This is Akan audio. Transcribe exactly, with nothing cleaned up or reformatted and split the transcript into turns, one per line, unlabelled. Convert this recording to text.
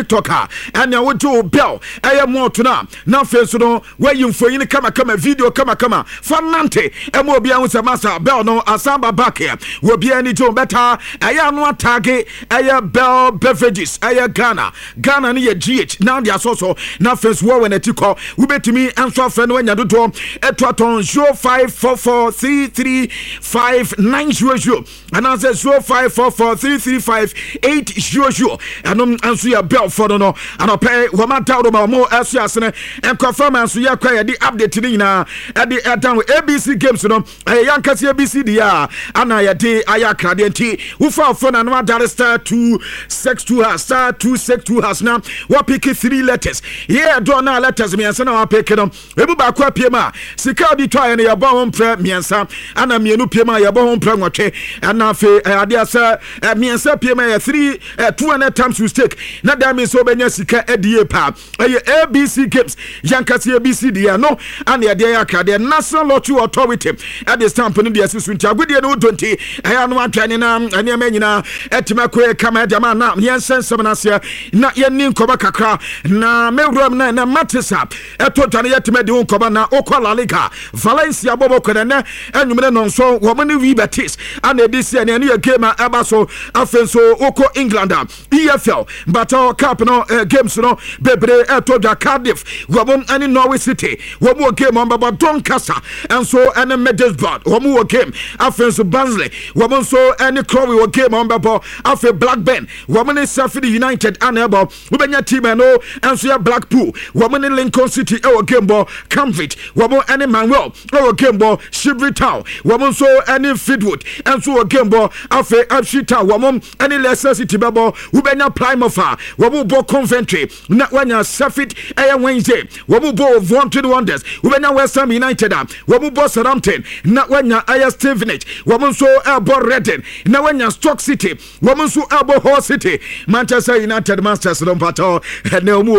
TikToker and ya woto bell eye moto na na face no where you for yin kama kama video kama kama fanante e mo bia hu se masa bell no asamba back here we bia ni to better eye no attack eye bell beverages eye Ghana Ghana ni ye G H now dia so so na face wo when etiko we betimi anso afa no anya dodo etoton zero five four four three three five nine zero zero and answer zero five four four three three five eight zero zero and anso ya bell for no and pay wo ma down ma mo aso asene en confirm anso ya kwa ya di update ni na e di down A B C games no e yankasi A B C dia ana ya di aya krade nti wo fa for na no dar star two six two has star two six two has now what pick three letters yeah do na letters me ansa na wa pick no ebu ba kwa pie ma sika di to aye na ya bo ho mpre miensa ana mienu pie ma ya bo ho mpre nwotwe ana fe ade asa miensa pie ma ya three two hundred times mistake na da me so benya sika edie pa aye A B C games yankasi A B C dia no ana ya dia akade National Lottery Authority at the stamp no dia sisu nti agudie no twenty aya no atwane na ane amanyina etima ko kama jama na yensensem na se na yenni nkoba kakra na mewuram na na matisa etotane yetima de nkoba na okwala liga Valencia bobo kwenene enwumene no nso wo mane wi betis ana edisi ane ne game abaso afenso oko England E F L Battle Cup no uh, games no bebre etoja Cardiff wo bom ani Norway City wo mo game on baba Doncaster and so ane Middlesbrough wo mo game afenso Barnsley wo mo so ane Crowley wo game on baba afe Blackburn wo mo ne Sheffield United anebo wo benya team no enso ya Blackpool wo mo ne Lincoln City e wo game bo Cambridge wo mo ane Manuel e wo game bo Shivry Town wo mo so ane Fleetwood enso wo game bo afe Ipswich Town wo mo ane Leicester City bebo wo benya Plymouth wo mo bo Coventry na wanya Sheffield e Wednesday wo mo bo Wanted Wonders wo benya West Ham United wo mo bo Southampton na wanya Ayr Stevenage wo mo so e bo Reading na wanya Stoke City wo mo so e bo Hull City Manchester United Masters don't pato na